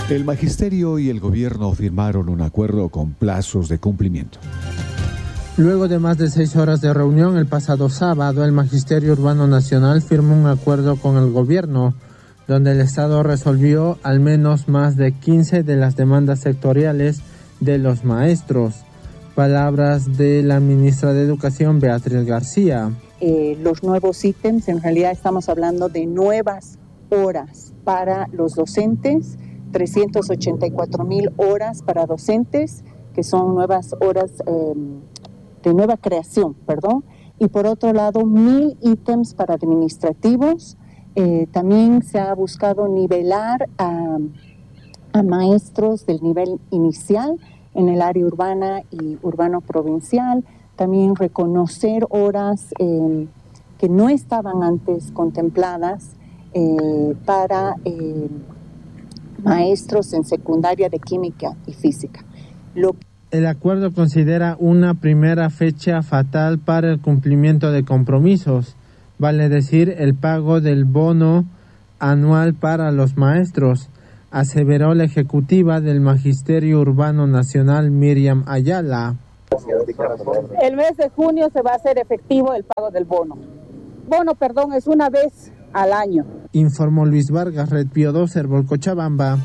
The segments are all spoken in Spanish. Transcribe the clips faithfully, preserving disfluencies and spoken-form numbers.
El magisterio y el gobierno firmaron un acuerdo con plazos de cumplimiento. Luego de más de seis horas de reunión, el pasado sábado, el Magisterio Urbano Nacional firmó un acuerdo con el gobierno, donde el Estado resolvió al menos más de quince de las demandas sectoriales de los maestros. Palabras de la ministra de Educación, Beatriz García. Eh, los nuevos ítems, en realidad estamos hablando de nuevas horas para los docentes, trescientas ochenta y cuatro mil horas para docentes, que son nuevas horas eh, de nueva creación, perdón, y por otro lado, mil ítems para administrativos. Eh, también se ha buscado nivelar a, a maestros del nivel inicial en el área urbana y urbano provincial, también reconocer horas eh, que no estaban antes contempladas eh, para eh, maestros en secundaria de química y física. Lo El acuerdo considera una primera fecha fatal para el cumplimiento de compromisos, vale decir, el pago del bono anual para los maestros, aseveró la ejecutiva del Magisterio Urbano Nacional, Miriam Ayala. El mes de junio se va a hacer efectivo el pago del bono. Bono, perdón, es una vez al año. Informó Luis Vargas, Red Pío dos, Herbol, Cochabamba.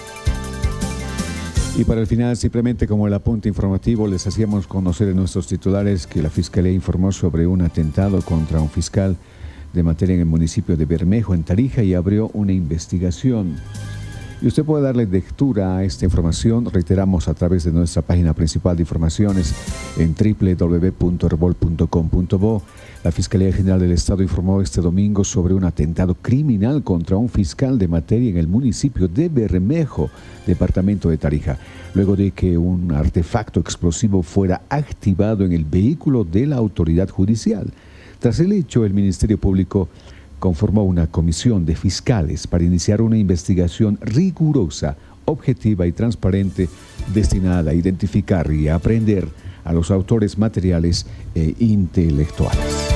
Y para el final, simplemente como el apunte informativo, les hacíamos conocer en nuestros titulares que la Fiscalía informó sobre un atentado contra un fiscal de materia en el municipio de Bermejo, en Tarija, y abrió una investigación. Y usted puede darle lectura a esta información, reiteramos, a través de nuestra página principal de informaciones en doble u doble u doble u punto herbol punto com punto bo. La Fiscalía General del Estado informó este domingo sobre un atentado criminal contra un fiscal de materia en el municipio de Bermejo, departamento de Tarija, luego de que un artefacto explosivo fuera activado en el vehículo de la autoridad judicial. Tras el hecho, el Ministerio Público conformó una comisión de fiscales para iniciar una investigación rigurosa, objetiva y transparente destinada a identificar y a aprehender a los autores materiales e intelectuales.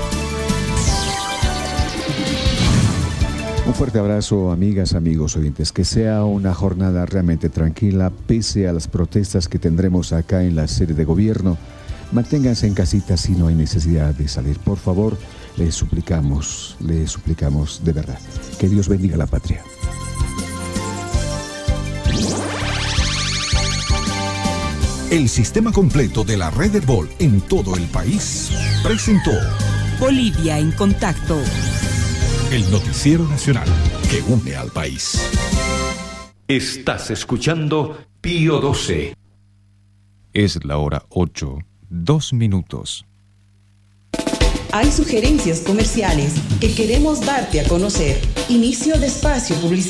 Un fuerte abrazo, amigas, amigos oyentes. Que sea una jornada realmente tranquila, pese a las protestas que tendremos acá en la sede de gobierno. Manténganse en casita si no hay necesidad de salir. Por favor, les suplicamos, les suplicamos de verdad. Que Dios bendiga la patria. El sistema completo de la red Herbol en todo el país presentó Bolivia en Contacto, el noticiero nacional que une al país. Estás escuchando Pío doce. Es la hora ocho, dos minutos. Hay sugerencias comerciales que queremos darte a conocer. Inicio de espacio publicitario.